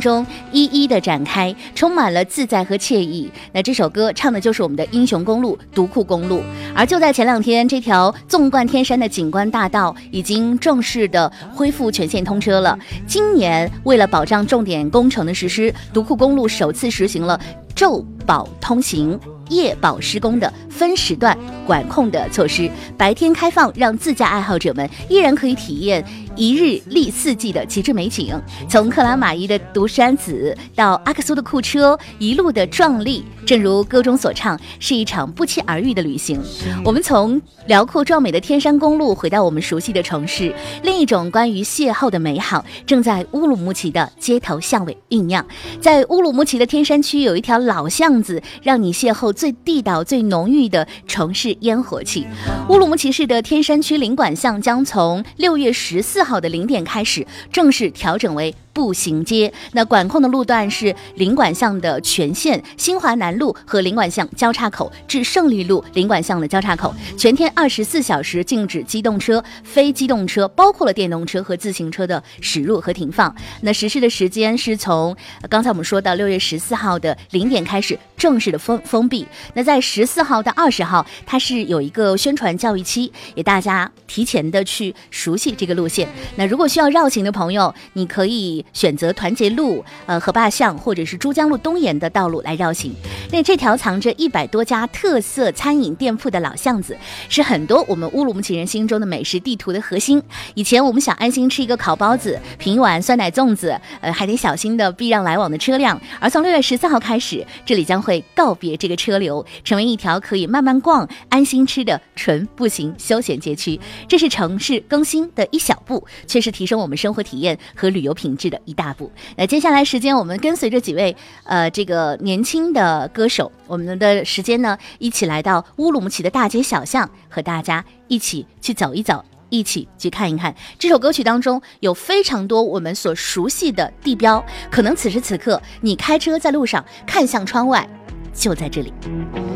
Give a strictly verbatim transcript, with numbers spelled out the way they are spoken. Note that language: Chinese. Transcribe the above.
中一一的展开，充满了自在和惬意。那这首歌唱的就是我们的英雄公路独库公路。而就在前两天，这条纵贯天山的景观大道已经正式的恢复全线通车了。今年为了保障重点工程的实施，独库公路首次实行了昼保通行、夜保施工的分时段管控的措施，白天开放，让自驾爱好者们依然可以体验一日历四季的极致美景。从克拉玛依的独山子到阿克苏的库车，一路的壮丽，正如歌中所唱，是一场不期而遇的旅行。我们从辽阔壮美的天山公路回到我们熟悉的城市，另一种关于邂逅的美好正在乌鲁木齐的街头巷尾酝酿。在乌鲁木齐的天山区有一条老巷子，让你邂逅最地道最浓郁的城市烟火气。乌鲁木齐市的天山区领馆巷将从六月十四号的零点开始正式调整为步行街。那管控的路段是领馆巷的全线、新华南路和领馆巷交叉口至胜利路领馆巷的交叉口，全天二十四小时禁止机动车、非机动车，包括了电动车和自行车的驶入和停放。那实施的时间是从刚才我们说到六月十四号的零点开始正式的封封闭。那在十四号到二十号，它是有一个宣传教育期，也大家提前的去熟悉这个路线。那如果需要绕行的朋友，你可以选择团结路、呃河坝巷或者是珠江路东沿的道路来绕行。那这条藏着一百多家特色餐饮店铺的老巷子，是很多我们乌鲁木齐人心中的美食地图的核心。以前我们想安心吃一个烤包子，品一碗酸奶粽子，呃还得小心的避让来往的车辆。而从六月十四号开始，这里将会告别这个车流，成为一条可以慢慢逛、安心吃的纯步行休闲街区。这是城市更新的一小步，却是提升我们生活体验和旅游品质的一大步。那接下来时间，我们跟随着几位呃这个年轻的歌手，我们的时间呢，一起来到乌鲁木齐的大街小巷，和大家一起去走一走，一起去看一看。这首歌曲当中有非常多我们所熟悉的地标，可能此时此刻你开车在路上看向窗外，就在这里。